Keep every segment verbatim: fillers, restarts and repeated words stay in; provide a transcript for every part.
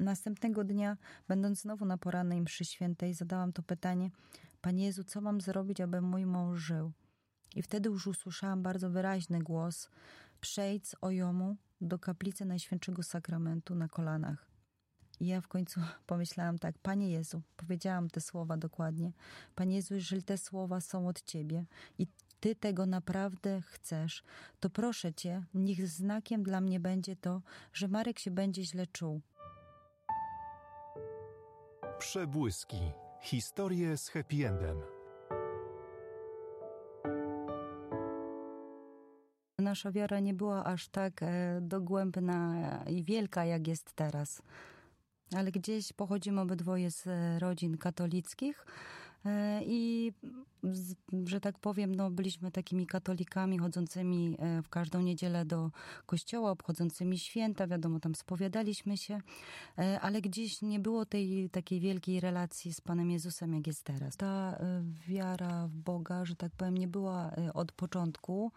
Następnego dnia, będąc znowu na porannej mszy świętej, zadałam to pytanie: Panie Jezu, co mam zrobić, aby mój mąż żył? I wtedy już usłyszałam bardzo wyraźny głos: przejdź z ojomu do kaplicy Najświętszego Sakramentu na kolanach. I ja w końcu pomyślałam tak: Panie Jezu, powiedziałam te słowa dokładnie: Panie Jezu, jeżeli te słowa są od Ciebie i Ty tego naprawdę chcesz, to proszę Cię, niech znakiem dla mnie będzie to, że Marek się będzie źle czuł. Przebłyski. Historie z happy endem. Nasza wiara nie była aż tak dogłębna i wielka, jak jest teraz. Ale gdzieś pochodzimy obydwoje z rodzin katolickich i, że tak powiem, no, byliśmy takimi katolikami chodzącymi w każdą niedzielę do kościoła, obchodzącymi święta, wiadomo, tam spowiadaliśmy się, ale gdzieś nie było tej takiej wielkiej relacji z Panem Jezusem, jak jest teraz. Ta wiara w Boga, że tak powiem, nie była od początku.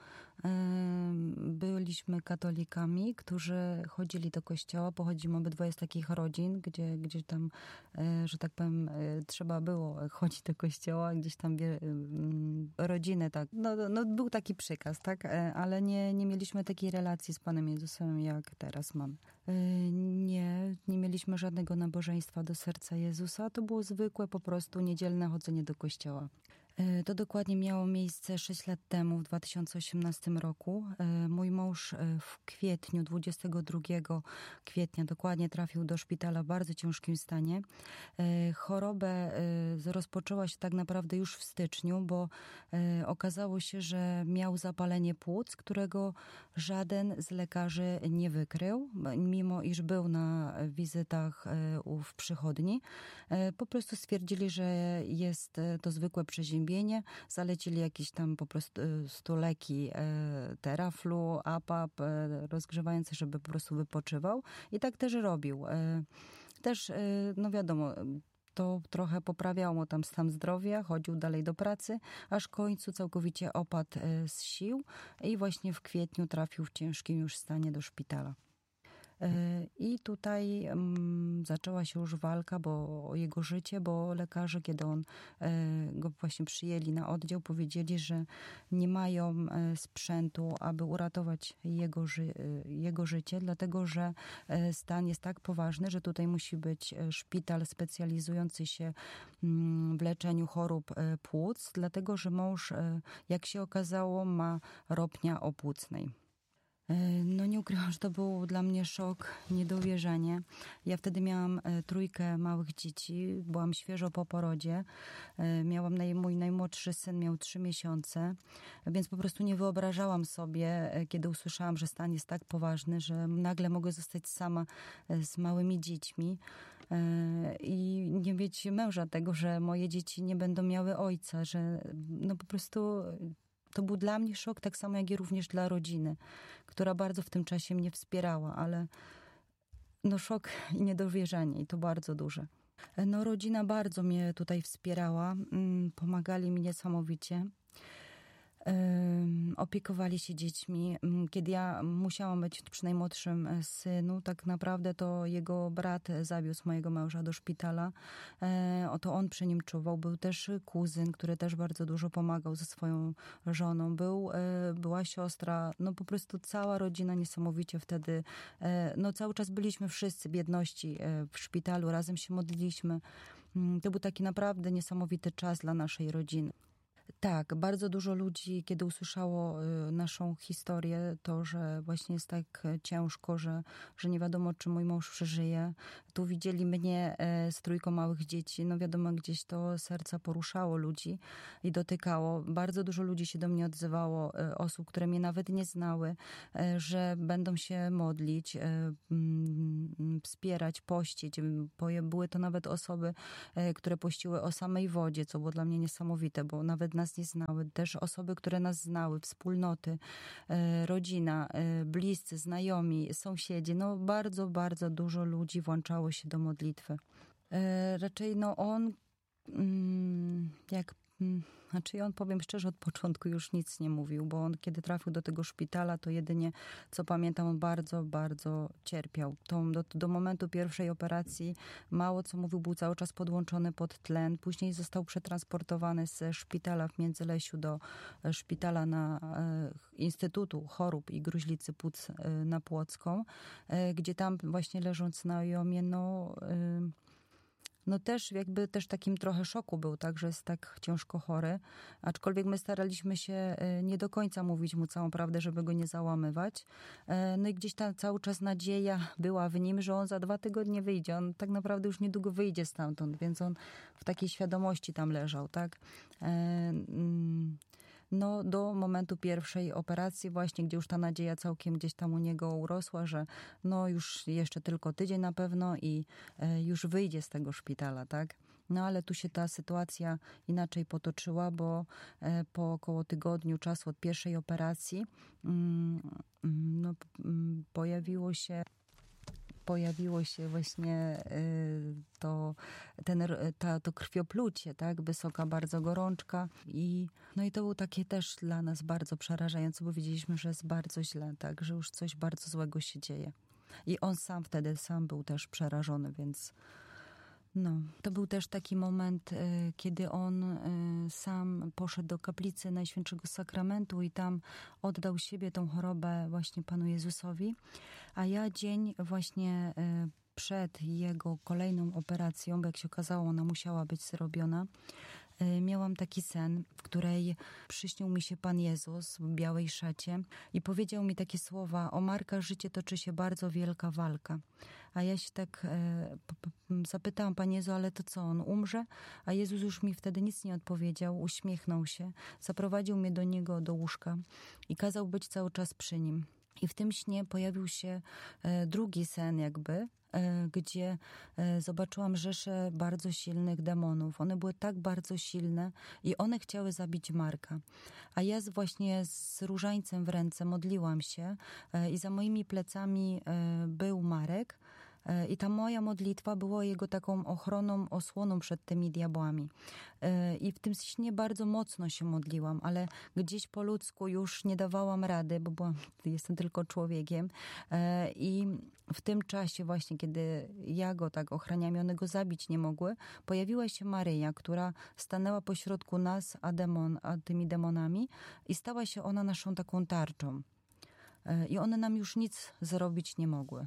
Byliśmy katolikami, którzy chodzili do kościoła, pochodzimy obydwoje z takich rodzin, gdzie, gdzie tam, że tak powiem, trzeba było chodzić do kościoła, gdzieś tam wie, rodziny, tak. No, no był taki przykaz, tak, ale nie, nie mieliśmy takiej relacji z Panem Jezusem, jak teraz mam. Nie, nie mieliśmy żadnego nabożeństwa do serca Jezusa, to było zwykłe po prostu niedzielne chodzenie do kościoła. To dokładnie miało miejsce sześć lat temu, w dwa tysiące osiemnastym roku. Mój mąż w kwietniu, dwudziestego drugiego kwietnia dokładnie trafił do szpitala w bardzo ciężkim stanie. Chorobę rozpoczęła się tak naprawdę już w styczniu, bo okazało się, że miał zapalenie płuc, którego żaden z lekarzy nie wykrył, mimo iż był na wizytach w przychodni. Po prostu stwierdzili, że jest to zwykłe przeziębienie. Zalecili jakieś tam po prostu leki Teraflu, A P A P, rozgrzewające, żeby po prostu wypoczywał. I tak też robił. Też, no wiadomo, to trochę poprawiało mu tam stan zdrowia, chodził dalej do pracy, aż w końcu całkowicie opadł z sił i właśnie w kwietniu trafił w ciężkim już stanie do szpitala. I tutaj um, zaczęła się już walka bo, o jego życie, bo lekarze, kiedy on e, go właśnie przyjęli na oddział, powiedzieli, że nie mają e, sprzętu, aby uratować jego, ży, e, jego życie, dlatego że e, stan jest tak poważny, że tutaj musi być szpital specjalizujący się mm, w leczeniu chorób e, płuc, dlatego że mąż, e, jak się okazało, ma ropnia opłucnej. No nie ukrywam, że to był dla mnie szok, niedowierzanie. Ja wtedy miałam trójkę małych dzieci, byłam świeżo po porodzie. Miałam, naj, mój najmłodszy syn miał trzy miesiące, więc po prostu nie wyobrażałam sobie, kiedy usłyszałam, że stan jest tak poważny, że nagle mogę zostać sama z małymi dziećmi i nie mieć męża tego, że moje dzieci nie będą miały ojca, że no po prostu... To był dla mnie szok, tak samo jak i również dla rodziny, która bardzo w tym czasie mnie wspierała, ale no szok i niedowierzanie i to bardzo duże. No rodzina bardzo mnie tutaj wspierała, pomagali mi niesamowicie. Opiekowali się dziećmi. Kiedy ja musiałam być przy najmłodszym synu, tak naprawdę to jego brat zawiózł mojego męża do szpitala. Oto on przy nim czuwał. Był też kuzyn, który też bardzo dużo pomagał ze swoją żoną. Był, była siostra, no po prostu cała rodzina niesamowicie wtedy, no cały czas byliśmy wszyscy w jedności w szpitalu, razem się modliliśmy. To był taki naprawdę niesamowity czas dla naszej rodziny. Tak, bardzo dużo ludzi, kiedy usłyszało naszą historię, to, że właśnie jest tak ciężko, że, że nie wiadomo, czy mój mąż przeżyje. Tu widzieli mnie z trójką małych dzieci. No wiadomo, gdzieś to serca poruszało ludzi i dotykało. Bardzo dużo ludzi się do mnie odzywało, osób, które mnie nawet nie znały, że będą się modlić, wspierać, pościć. Były to nawet osoby, które pościły o samej wodzie, co było dla mnie niesamowite, bo nawet nas nie znały. Też osoby, które nas znały, wspólnoty, rodzina, bliscy, znajomi, sąsiedzi. No bardzo, bardzo dużo ludzi włączało się do modlitwy. Raczej no on, jak Znaczy on, powiem szczerze, od początku już nic nie mówił, bo on kiedy trafił do tego szpitala, to jedynie, co pamiętam, on bardzo, bardzo cierpiał. To, do, do momentu pierwszej operacji mało co mówił, był cały czas podłączony pod tlen. Później został przetransportowany ze szpitala w Międzylesiu do szpitala na e, Instytutu Chorób i Gruźlicy Płuc e, na Płocką, e, gdzie tam właśnie leżąc na jomie, no... E, No też jakby też takim trochę szoku był, tak, że jest tak ciężko chory, aczkolwiek my staraliśmy się nie do końca mówić mu całą prawdę, żeby go nie załamywać. No i gdzieś ta cały czas nadzieja była w nim, że on za dwa tygodnie wyjdzie. On tak naprawdę już niedługo wyjdzie stamtąd, więc on w takiej świadomości tam leżał, tak. No, do momentu pierwszej operacji właśnie, gdzie już ta nadzieja całkiem gdzieś tam u niego urosła, że no już jeszcze tylko tydzień na pewno i już wyjdzie z tego szpitala, tak? No ale tu się ta sytuacja inaczej potoczyła, bo po około tygodniu czasu od pierwszej operacji no, pojawiło się pojawiło się właśnie to, ten, ta, to krwioplucie, tak, wysoka bardzo gorączka i no i to było takie też dla nas bardzo przerażające, bo wiedzieliśmy, że jest bardzo źle, tak, że już coś bardzo złego się dzieje. I on sam wtedy, sam był też przerażony, więc no, to był też taki moment, y, kiedy on y, sam poszedł do kaplicy Najświętszego Sakramentu i tam oddał siebie, tą chorobę właśnie Panu Jezusowi, a ja dzień właśnie y, przed jego kolejną operacją, bo jak się okazało, ona musiała być zrobiona, miałam taki sen, w której przyśnił mi się Pan Jezus w białej szacie i powiedział mi takie słowa: o Marka, życie toczy się bardzo wielka walka. A ja się tak e, p, p, zapytałam: Panie Jezu, ale to co, on umrze? A Jezus już mi wtedy nic nie odpowiedział, uśmiechnął się, zaprowadził mnie do Niego do łóżka i kazał być cały czas przy Nim. I w tym śnie pojawił się e, drugi sen jakby, gdzie zobaczyłam rzeszę bardzo silnych demonów. One były tak bardzo silne i one chciały zabić Marka. A ja właśnie z różańcem w ręce modliłam się i za moimi plecami był Marek. I ta moja modlitwa była jego taką ochroną, osłoną przed tymi diabłami. I w tym śnie bardzo mocno się modliłam, ale gdzieś po ludzku już nie dawałam rady, bo byłam, jestem tylko człowiekiem. I w tym czasie właśnie, kiedy ja go tak ochraniam i one go zabić nie mogły, pojawiła się Maryja, która stanęła pośrodku nas, a, demon, a tymi demonami i stała się ona naszą taką tarczą. I one nam już nic zrobić nie mogły.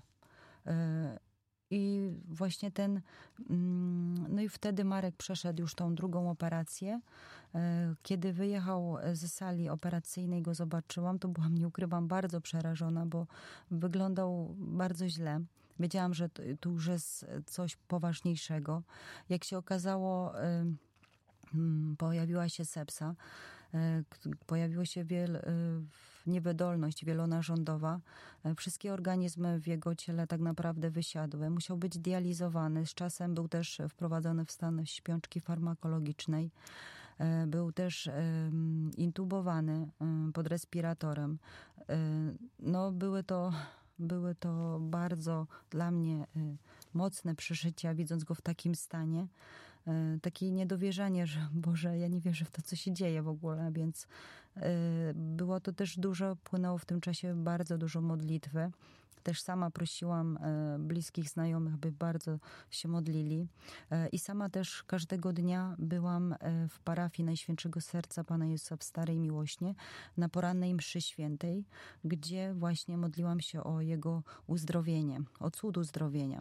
I właśnie ten, no i wtedy Marek przeszedł już tą drugą operację. Kiedy wyjechał ze sali operacyjnej, go zobaczyłam, to byłam, nie ukrywam, bardzo przerażona, bo wyglądał bardzo źle. Wiedziałam, że tu już jest coś poważniejszego. Jak się okazało, pojawiła się sepsa, pojawiła się wiel, niewydolność wielonarządowa. Wszystkie organizmy w jego ciele tak naprawdę wysiadły. Musiał być dializowany. Z czasem był też wprowadzony w stan śpiączki farmakologicznej. Był też intubowany pod respiratorem. No, były to, były to bardzo dla mnie mocne przeżycia, widząc go w takim stanie. Takie niedowierzanie, że Boże, ja nie wierzę w to, co się dzieje w ogóle, więc było to też dużo, płynęło w tym czasie bardzo dużo modlitwy. Też sama prosiłam bliskich znajomych, by bardzo się modlili. I sama też każdego dnia byłam w parafii Najświętszego Serca Pana Jezusa w Starej Miłośnie na porannej mszy świętej, gdzie właśnie modliłam się o Jego uzdrowienie, o cud uzdrowienia.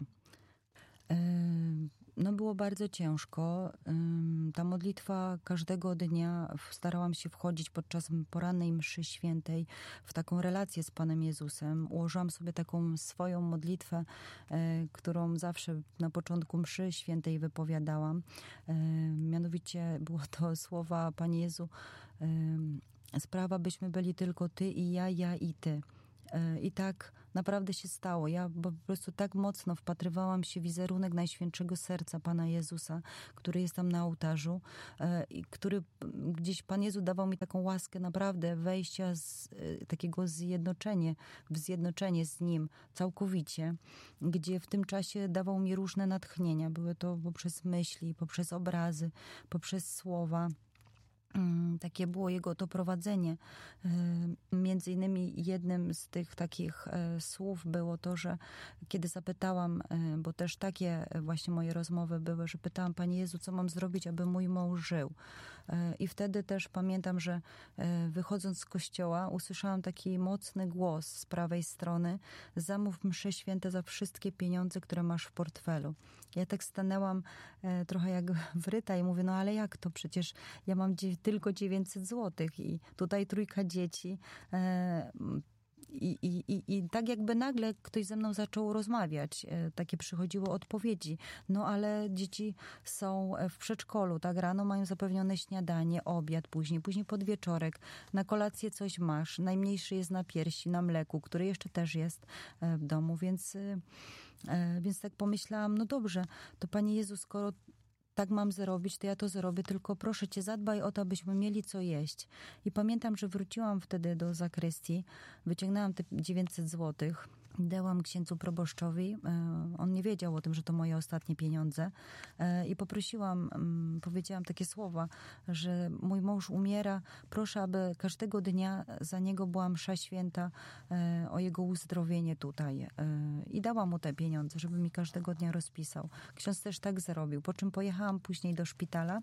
No było bardzo ciężko. Ta modlitwa każdego dnia starałam się wchodzić podczas porannej mszy świętej w taką relację z Panem Jezusem. Ułożyłam sobie taką swoją modlitwę, którą zawsze na początku mszy świętej wypowiadałam. Mianowicie było to słowa: Panie Jezu, sprawa byśmy byli tylko Ty i ja, ja i Ty. I tak naprawdę się stało. Ja po prostu tak mocno wpatrywałam się w wizerunek Najświętszego Serca Pana Jezusa, który jest tam na ołtarzu i który gdzieś Pan Jezus dawał mi taką łaskę naprawdę wejścia z takiego zjednoczenia, w zjednoczenie z Nim całkowicie, gdzie w tym czasie dawał mi różne natchnienia. Były to poprzez myśli, poprzez obrazy, poprzez słowa. Takie było jego to prowadzenie. Między innymi jednym z tych takich słów było to, że kiedy zapytałam, bo też takie właśnie moje rozmowy były, że pytałam: Panie Jezu, co mam zrobić, aby mój mąż żył? I wtedy też pamiętam, że wychodząc z kościoła usłyszałam taki mocny głos z prawej strony: zamów msze święte za wszystkie pieniądze, które masz w portfelu. Ja tak stanęłam trochę jak wryta i mówię: no ale jak to? Przecież ja mam tylko dziewięćset złotych i tutaj trójka dzieci. I, i, i, I tak jakby nagle ktoś ze mną zaczął rozmawiać. Takie przychodziło odpowiedzi. No ale dzieci są w przedszkolu, tak? Rano mają zapewnione śniadanie, obiad później, później podwieczorek. Na kolację coś masz. Najmniejszy jest na piersi, na mleku, który jeszcze też jest w domu, więc, więc tak pomyślałam: no dobrze, to Panie Jezu, skoro tak mam zrobić, to ja to zrobię, tylko proszę Cię, zadbaj o to, abyśmy mieli co jeść. I pamiętam, że wróciłam wtedy do zakrystii, wyciągnęłam te dziewięćset złotych, dałam księdzu proboszczowi. On nie wiedział o tym, że to moje ostatnie pieniądze. I poprosiłam, powiedziałam takie słowa, że mój mąż umiera, proszę, aby każdego dnia za niego była msza święta o jego uzdrowienie tutaj. I dałam mu te pieniądze, żeby mi każdego dnia rozpisał. Ksiądz też tak zrobił, po czym pojechałam później do szpitala.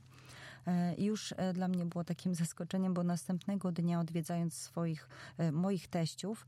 I już dla mnie było takim zaskoczeniem, bo następnego dnia, odwiedzając swoich, moich teściów,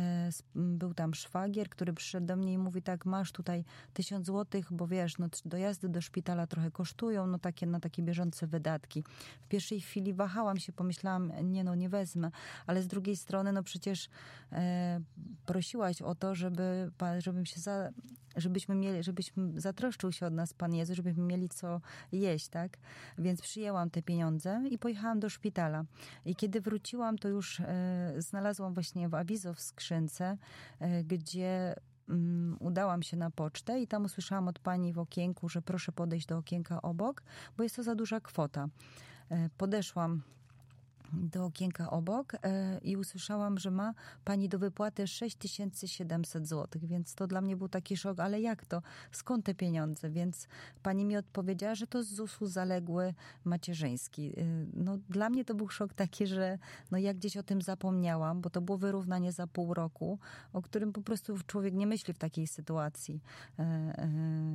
był tam szwagier, który przyszedł do mnie i mówi: tak, masz tutaj tysiąc złotych, bo wiesz, no dojazdy do szpitala trochę kosztują, no takie na takie bieżące wydatki. W pierwszej chwili wahałam się, pomyślałam: nie no, nie wezmę, ale z drugiej strony, no przecież e, prosiłaś o to, żeby, żebym się za, żebyśmy mieli, żebyśmy zatroszczył się od nas Pan Jezus, żebyśmy mieli co jeść, tak? Więc przyjęłam te pieniądze i pojechałam do szpitala. I kiedy wróciłam, to już e, znalazłam właśnie w awizo w skrzynce, e, gdzie um, udałam się na pocztę i tam usłyszałam od pani w okienku, że proszę podejść do okienka obok, bo jest to za duża kwota. E, podeszłam do okienka obok e, i usłyszałam, że ma pani do wypłaty sześć tysięcy siedemset złotych, więc to dla mnie był taki szok, ale jak to? Skąd te pieniądze? Więc pani mi odpowiedziała, że to z zusu zaległy macierzyński. E, no dla mnie to był szok taki, że no ja gdzieś o tym zapomniałam, bo to było wyrównanie za pół roku, o którym po prostu człowiek nie myśli w takiej sytuacji, e, e,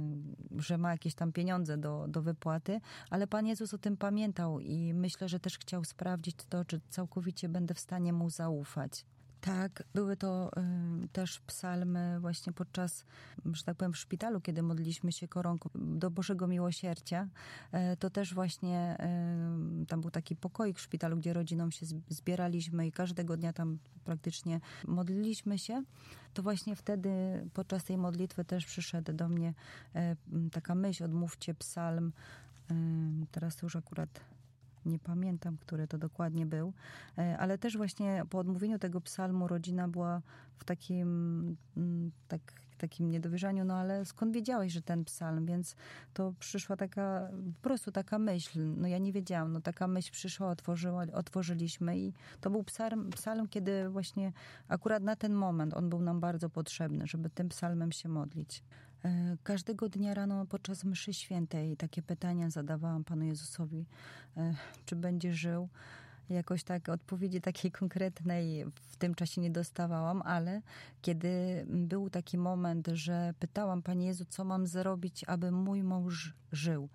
że ma jakieś tam pieniądze do, do wypłaty, ale Pan Jezus o tym pamiętał i myślę, że też chciał sprawdzić to, czy całkowicie będę w stanie Mu zaufać. Tak, były to y, też psalmy właśnie podczas, że tak powiem, w szpitalu, kiedy modliliśmy się koronką do Bożego Miłosierdzia. Y, to też właśnie y, tam był taki pokoik w szpitalu, gdzie rodziną się zbieraliśmy i każdego dnia tam praktycznie modliliśmy się. To właśnie wtedy podczas tej modlitwy też przyszedł do mnie y, taka myśl: odmówcie psalm. Y, teraz to już akurat nie pamiętam, który to dokładnie był, ale też właśnie po odmówieniu tego psalmu rodzina była w takim, tak, takim niedowierzaniu, no ale skąd wiedziałeś, że ten psalm? Więc to przyszła taka, po prostu taka myśl, no ja nie wiedziałam, no taka myśl przyszła, otworzyła, otworzyliśmy i to był psalm, psalm, kiedy właśnie akurat na ten moment on był nam bardzo potrzebny, żeby tym psalmem się modlić. Każdego dnia rano podczas mszy świętej takie pytania zadawałam Panu Jezusowi: czy będzie żył? Jakoś tak odpowiedzi takiej konkretnej w tym czasie nie dostawałam, ale kiedy był taki moment, że pytałam: Panie Jezu, co mam zrobić, aby mój mąż żył?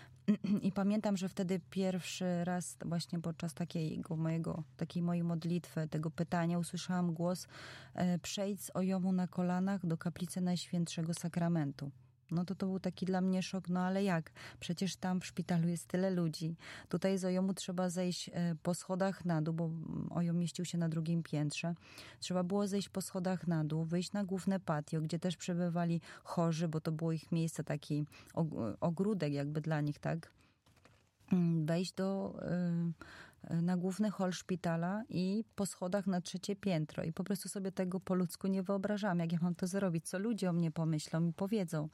I pamiętam, że wtedy pierwszy raz właśnie podczas takiego mojego, takiej mojej modlitwy, tego pytania usłyszałam głos: przejdź z Ojomu na kolanach do kaplicy Najświętszego Sakramentu. No to to był taki dla mnie szok, no ale jak? Przecież tam w szpitalu jest tyle ludzi. Tutaj z Ojomu trzeba zejść po schodach na dół, bo Ojom mieścił się na drugim piętrze. Trzeba było zejść po schodach na dół, wyjść na główne patio, gdzie też przebywali chorzy, bo to było ich miejsce, taki ogródek jakby dla nich, tak? Wejść do... na główny hol szpitala i po schodach na trzecie piętro. I po prostu sobie tego po ludzku nie wyobrażam, jak ja mam to zrobić, co ludzie o mnie pomyślą i powiedzą.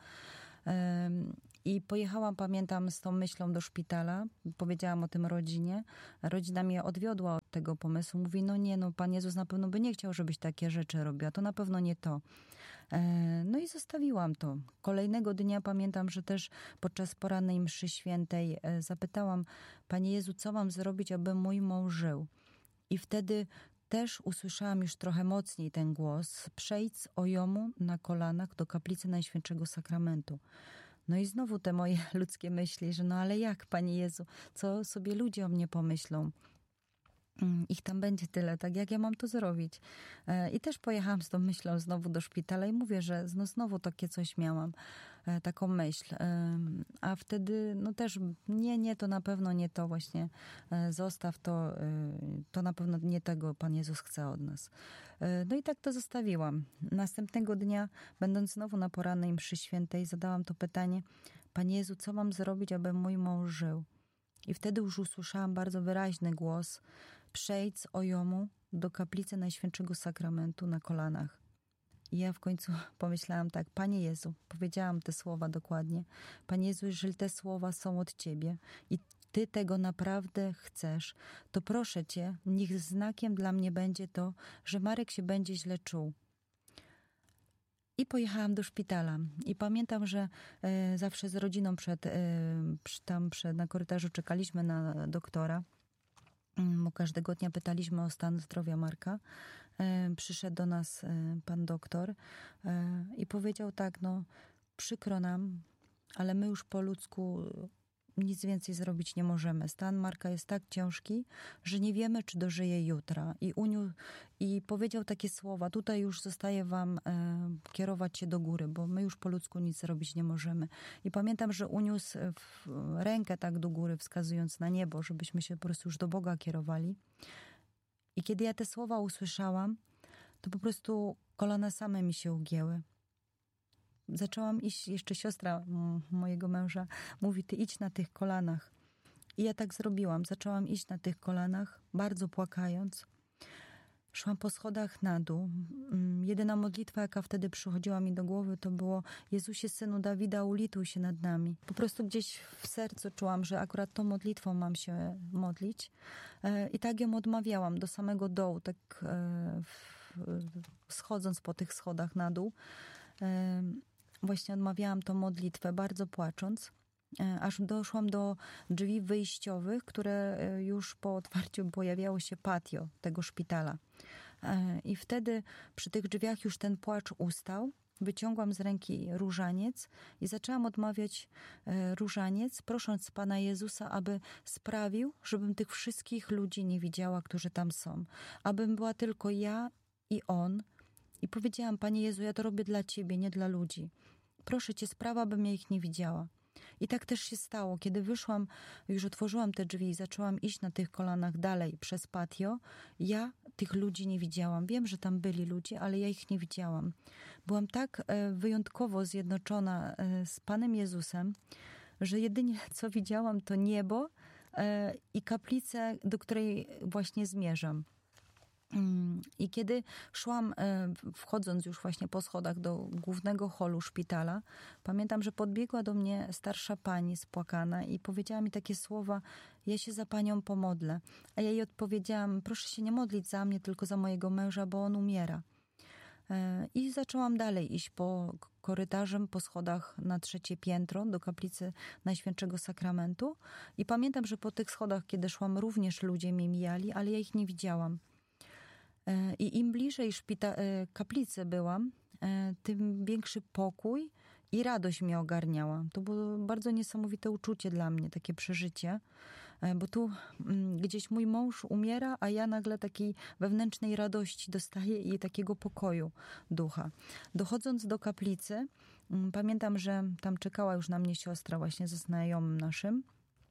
I pojechałam, pamiętam, z tą myślą do szpitala. Powiedziałam o tym rodzinie. Rodzina mnie odwiodła tego pomysłu. Mówi, no nie, no Pan Jezus na pewno by nie chciał, żebyś takie rzeczy robiła. To na pewno nie to. No i zostawiłam to. Kolejnego dnia pamiętam, że też podczas porannej mszy świętej zapytałam, Panie Jezu, co mam zrobić, aby mój mąż żył? I wtedy też usłyszałam już trochę mocniej ten głos, przejdź z ojomu na kolanach do kaplicy Najświętszego Sakramentu. No i znowu te moje ludzkie myśli, że no ale jak, Panie Jezu, co sobie ludzie o mnie pomyślą? Ich tam będzie tyle, tak jak ja mam to zrobić. I też pojechałam z tą myślą znowu do szpitala i mówię, że no znowu takie coś miałam, taką myśl. A wtedy no też nie, nie, to na pewno nie to właśnie, zostaw to, to na pewno nie tego Pan Jezus chce od nas. No i tak to zostawiłam. Następnego dnia, będąc znowu na porannej mszy świętej, zadałam to pytanie, Panie Jezu, co mam zrobić, aby mój mąż żył? I wtedy już usłyszałam bardzo wyraźny głos, przejdź z ojomu do kaplicy Najświętszego Sakramentu na kolanach. I ja w końcu pomyślałam tak, Panie Jezu, powiedziałam te słowa dokładnie, Panie Jezu, jeżeli te słowa są od Ciebie i Ty tego naprawdę chcesz, to proszę Cię, niech znakiem dla mnie będzie to, że Marek się będzie źle czuł. I pojechałam do szpitala. I pamiętam, że e, zawsze z rodziną przed, e, przy, tam przed, na korytarzu czekaliśmy na doktora. Bo każdego dnia pytaliśmy o stan zdrowia Marka. E, przyszedł do nas e, pan doktor e, i powiedział tak, no przykro nam, ale my już po ludzku nic więcej zrobić nie możemy. Stan Marka jest tak ciężki, że nie wiemy, czy dożyje jutra. I, uniu, i powiedział takie słowa, tutaj już zostaje wam e, kierować się do góry, bo my już po ludzku nic zrobić nie możemy. I pamiętam, że uniósł w rękę tak do góry, wskazując na niebo, żebyśmy się po prostu już do Boga kierowali. I kiedy ja te słowa usłyszałam, to po prostu kolana same mi się ugięły. Zaczęłam iść, jeszcze siostra mojego męża mówi, ty idź na tych kolanach. I ja tak zrobiłam. Zaczęłam iść na tych kolanach, bardzo płakając. Szłam po schodach na dół. Jedyna modlitwa, jaka wtedy przychodziła mi do głowy, to było Jezusie, Synu Dawida, ulituj się nad nami. Po prostu gdzieś w sercu czułam, że akurat tą modlitwą mam się modlić. I tak ją odmawiałam do samego dołu, tak schodząc po tych schodach na dół. Właśnie odmawiałam tą modlitwę, bardzo płacząc, aż doszłam do drzwi wyjściowych, które już po otwarciu pojawiało się patio tego szpitala. I wtedy przy tych drzwiach już ten płacz ustał. Wyciągłam z ręki różaniec i zaczęłam odmawiać różaniec, prosząc Pana Jezusa, aby sprawił, żebym tych wszystkich ludzi nie widziała, którzy tam są. Abym była tylko ja i On. I powiedziałam, Panie Jezu, ja to robię dla Ciebie, nie dla ludzi. Proszę Cię, sprawa, abym ja ich nie widziała. I tak też się stało. Kiedy wyszłam, już otworzyłam te drzwi i zaczęłam iść na tych kolanach dalej przez patio, ja tych ludzi nie widziałam. Wiem, że tam byli ludzie, ale ja ich nie widziałam. Byłam tak wyjątkowo zjednoczona z Panem Jezusem, że jedynie co widziałam to niebo i kaplicę, do której właśnie zmierzam. I kiedy szłam, wchodząc już właśnie po schodach do głównego holu szpitala, pamiętam, że podbiegła do mnie starsza pani spłakana i powiedziała mi takie słowa, ja się za panią pomodlę. A ja jej odpowiedziałam, proszę się nie modlić za mnie, tylko za mojego męża, bo on umiera. I zaczęłam dalej iść po korytarzem, po schodach na trzecie piętro do kaplicy Najświętszego Sakramentu. I pamiętam, że po tych schodach, kiedy szłam, również ludzie mnie mijali, ale ja ich nie widziałam. I im bliżej szpita- kaplicy byłam, tym większy pokój i radość mnie ogarniała. To było bardzo niesamowite uczucie dla mnie, takie przeżycie, bo tu gdzieś mój mąż umiera, a ja nagle takiej wewnętrznej radości dostaję i takiego pokoju ducha. Dochodząc do kaplicy, pamiętam, że tam czekała już na mnie siostra właśnie ze znajomym naszym.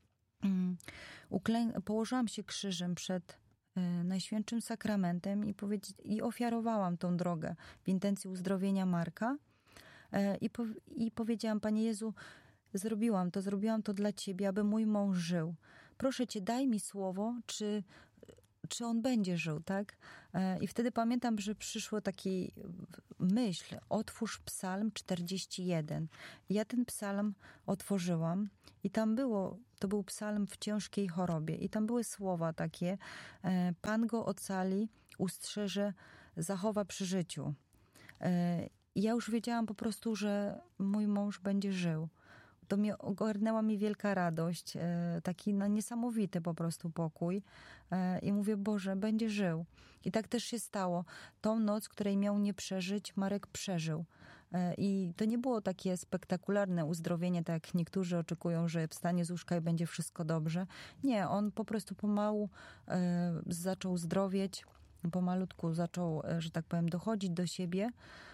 Uklę- położyłam się krzyżem przed Najświętszym Sakramentem i, powiedzi- i ofiarowałam tą drogę w intencji uzdrowienia Marka i, po- i powiedziałam, Panie Jezu, zrobiłam to, zrobiłam to dla Ciebie, aby mój mąż żył. Proszę Cię, daj mi słowo, czy czy on będzie żył, tak? I wtedy pamiętam, że przyszło taki myśl, otwórz psalm czterdzieści jeden. Ja ten psalm otworzyłam i tam było, to był psalm w ciężkiej chorobie i tam były słowa takie, Pan go ocali, ustrzeże, zachowa przy życiu. I ja już wiedziałam po prostu, że mój mąż będzie żył. To mnie ogarnęła mi wielka radość, taki no, niesamowity po prostu pokój. I mówię, Boże, będzie żył. I tak też się stało. Tą noc, której miał nie przeżyć, Marek przeżył. I to nie było takie spektakularne uzdrowienie, tak jak niektórzy oczekują, że wstanie z łóżka i będzie wszystko dobrze. Nie, on po prostu pomału zaczął zdrowieć, pomalutku zaczął, że tak powiem, dochodzić do siebie.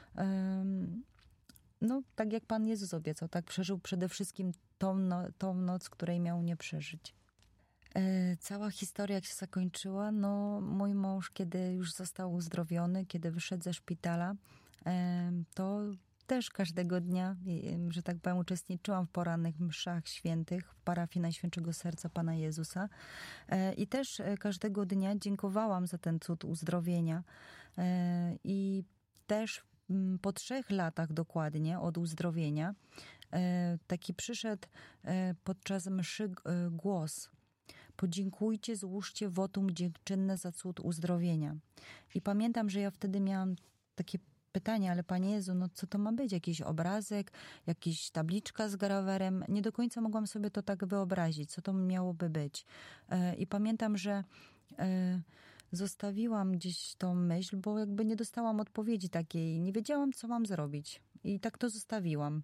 No, tak jak Pan Jezus obiecał, tak przeżył przede wszystkim tą, no, tą noc, której miał nie przeżyć. E, cała historia jak się zakończyła, no mój mąż, kiedy już został uzdrowiony, kiedy wyszedł ze szpitala, e, to też każdego dnia, że tak powiem, uczestniczyłam w porannych mszach świętych w parafii Najświętszego Serca Pana Jezusa e, i też każdego dnia dziękowałam za ten cud uzdrowienia e, i też po trzech latach dokładnie od uzdrowienia taki przyszedł podczas mszy głos. Podziękujcie, złóżcie wotum dziękczynne za cud uzdrowienia. I pamiętam, że ja wtedy miałam takie pytanie, ale Panie Jezu, no co to ma być? Jakiś obrazek, jakaś tabliczka z grawerem? Nie do końca mogłam sobie to tak wyobrazić, co to miałoby być. I pamiętam, że zostawiłam gdzieś tą myśl, bo jakby nie dostałam odpowiedzi takiej, nie wiedziałam, co mam zrobić. I tak to zostawiłam.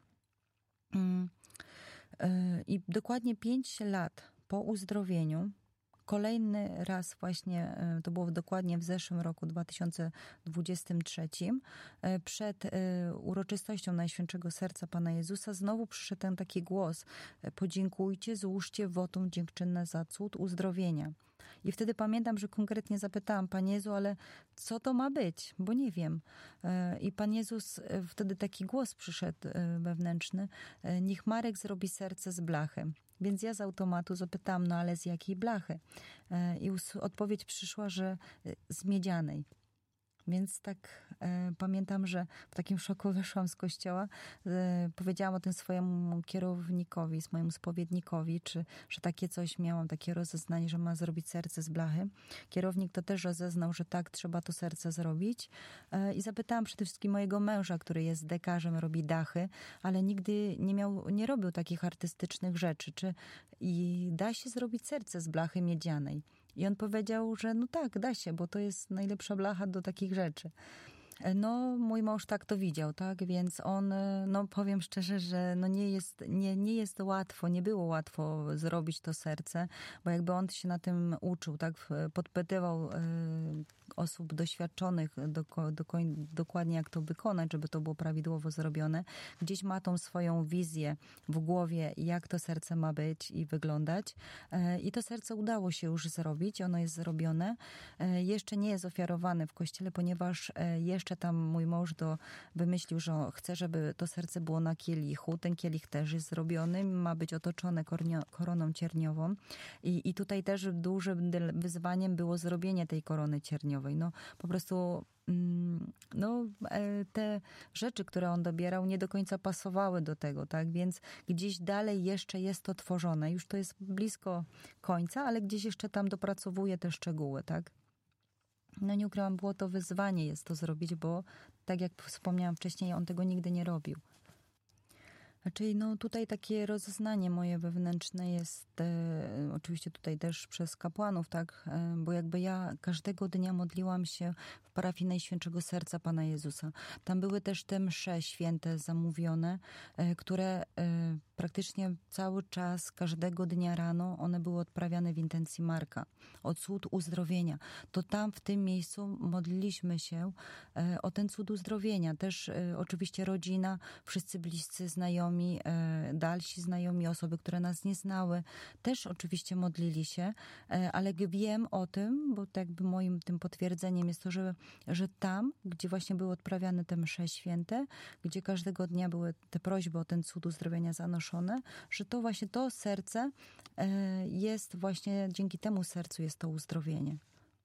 I dokładnie pięć lat po uzdrowieniu, kolejny raz właśnie, to było dokładnie w zeszłym roku, dwa tysiące dwudziestym trzecim, przed uroczystością Najświętszego Serca Pana Jezusa, znowu przyszedł ten taki głos, podziękujcie, złóżcie wotum dziękczynne za cud uzdrowienia. I wtedy pamiętam, że konkretnie zapytałam, Panie Jezu, ale co to ma być? Bo nie wiem. I Pan Jezus, wtedy taki głos przyszedł wewnętrzny, niech Marek zrobi serce z blachy. Więc ja z automatu zapytałam, no ale z jakiej blachy? I odpowiedź przyszła, że z miedzianej. Więc tak e, pamiętam, że w takim szoku wyszłam z kościoła, e, powiedziałam o tym swojemu kierownikowi, swojemu spowiednikowi, czy, że takie coś miałam, takie rozeznanie, że ma zrobić serce z blachy. Kierownik to też rozeznał, że tak, trzeba to serce zrobić. E, I zapytałam przede wszystkim mojego męża, który jest dekarzem, robi dachy, ale nigdy nie miał, nie robił takich artystycznych rzeczy. Czy i da się zrobić serce z blachy miedzianej? I on powiedział, że no tak, da się, bo to jest najlepsza blacha do takich rzeczy. No, mój mąż tak to widział, tak, więc on, no powiem szczerze, że no nie jest, nie, nie jest łatwo, nie było łatwo zrobić to serce, bo jakby on się na tym uczył, tak, podpytywał y, osób doświadczonych do, do, dokładnie jak to wykonać, żeby to było prawidłowo zrobione. Gdzieś ma tą swoją wizję w głowie, jak to serce ma być i wyglądać. Y, I to serce udało się już zrobić, ono jest zrobione. Y, jeszcze nie jest ofiarowane w kościele, ponieważ y, jeszcze tam mój mąż do, wymyślił, że chce, żeby to serce było na kielichu. Ten kielich też jest zrobiony, ma być otoczone kornio, koroną cierniową. I, I tutaj też dużym wyzwaniem było zrobienie tej korony cierniowej. No po prostu no, te rzeczy, które on dobierał, nie do końca pasowały do tego, tak? Więc gdzieś dalej jeszcze jest to tworzone. Już to jest blisko końca, ale gdzieś jeszcze tam dopracowuje te szczegóły, tak? No nie ukrywam, było to wyzwanie jest to zrobić, bo tak jak wspomniałam wcześniej, on tego nigdy nie robił. Czyli no tutaj takie rozeznanie moje wewnętrzne jest e, oczywiście tutaj też przez kapłanów, tak, e, bo jakby ja każdego dnia modliłam się w parafii Najświętszego Serca Pana Jezusa. Tam były też te msze święte zamówione, e, które e, praktycznie cały czas, każdego dnia rano one były odprawiane w intencji Marka. O cud uzdrowienia. To tam w tym miejscu modliliśmy się e, o ten cud uzdrowienia. Też e, oczywiście rodzina, wszyscy bliscy, znajomi, dalsi znajomi, osoby, które nas nie znały, też oczywiście modlili się, ale wiem o tym, bo tak jakby moim tym potwierdzeniem jest to, że, że tam, gdzie właśnie były odprawiane te msze święte, gdzie każdego dnia były te prośby o ten cud uzdrowienia zanoszone, że to właśnie to serce jest właśnie, dzięki temu sercu jest to uzdrowienie.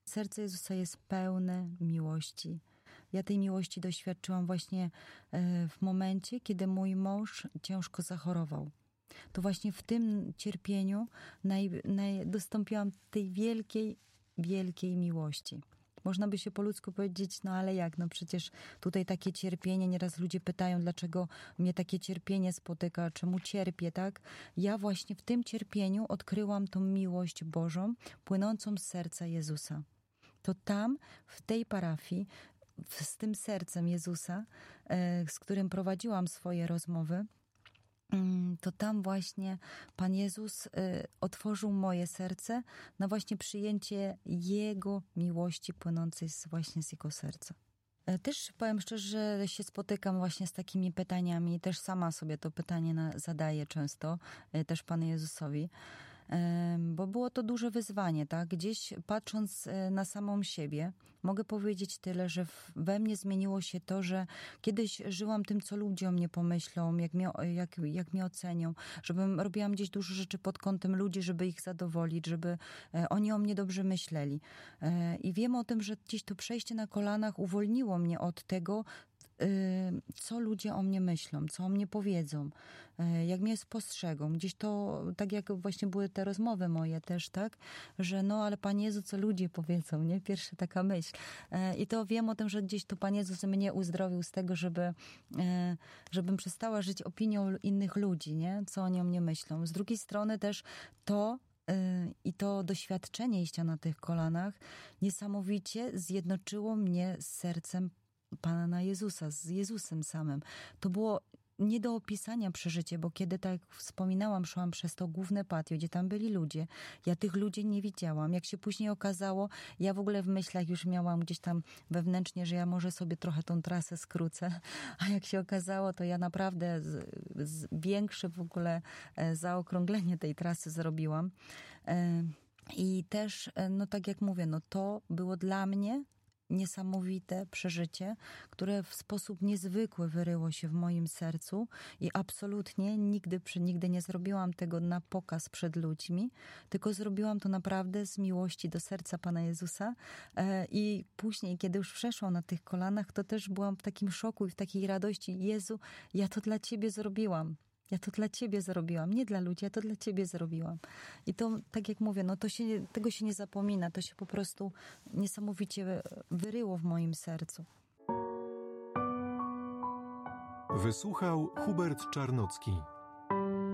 Serce Jezusa jest pełne miłości. Ja tej miłości doświadczyłam właśnie w momencie, kiedy mój mąż ciężko zachorował. To właśnie w tym cierpieniu naj, naj, dostąpiłam tej wielkiej, wielkiej miłości. Można by się po ludzku powiedzieć, no ale jak, no przecież tutaj takie cierpienie, nieraz ludzie pytają, dlaczego mnie takie cierpienie spotyka, czemu cierpię, tak? Ja właśnie w tym cierpieniu odkryłam tą miłość Bożą, płynącą z serca Jezusa. To tam, w tej parafii, z tym sercem Jezusa, z którym prowadziłam swoje rozmowy, to tam właśnie Pan Jezus otworzył moje serce na właśnie przyjęcie Jego miłości płynącej z, właśnie z Jego serca. Też powiem szczerze, że się spotykam właśnie z takimi pytaniami, też sama sobie to pytanie na, zadaję często, też Panu Jezusowi, bo było to duże wyzwanie, tak? Gdzieś patrząc na samą siebie, mogę powiedzieć tyle, że we mnie zmieniło się to, że kiedyś żyłam tym, co ludzie o mnie pomyślą, jak mnie, jak, jak mnie ocenią, żebym robiłam gdzieś dużo rzeczy pod kątem ludzi, żeby ich zadowolić, żeby oni o mnie dobrze myśleli. I wiem o tym, że gdzieś to przejście na kolanach uwolniło mnie od tego, co ludzie o mnie myślą, co o mnie powiedzą, jak mnie spostrzegą. Gdzieś to, tak jak właśnie były te rozmowy moje też, tak, że no, ale Panie Jezu, co ludzie powiedzą, nie? Pierwsza taka myśl. I to wiem o tym, że gdzieś to Pan Jezus mnie uzdrowił z tego, żeby, żebym przestała żyć opinią innych ludzi, nie? Co oni o mnie myślą. Z drugiej strony też to, i to doświadczenie iścia na tych kolanach niesamowicie zjednoczyło mnie z sercem Pana Jezusa, z Jezusem samym. To było nie do opisania przeżycie, bo kiedy, tak jak wspominałam, szłam przez to główne patio, gdzie tam byli ludzie, ja tych ludzi nie widziałam. Jak się później okazało, ja w ogóle w myślach już miałam gdzieś tam wewnętrznie, że ja może sobie trochę tą trasę skrócę, a jak się okazało, to ja naprawdę z, z większe w ogóle zaokrąglenie tej trasy zrobiłam. I też, no tak jak mówię, no to było dla mnie niesamowite przeżycie, które w sposób niezwykły wyryło się w moim sercu i absolutnie nigdy, nigdy nie zrobiłam tego na pokaz przed ludźmi, tylko zrobiłam to naprawdę z miłości do serca Pana Jezusa i później, kiedy już przeszłam na tych kolanach, to też byłam w takim szoku i w takiej radości. Jezu, ja to dla Ciebie zrobiłam. Ja to dla Ciebie zrobiłam, nie dla ludzi, ja to dla Ciebie zrobiłam. I to, tak jak mówię, no to się, tego się nie zapomina, to się po prostu niesamowicie wyryło w moim sercu. Wysłuchał Hubert Czarnocki.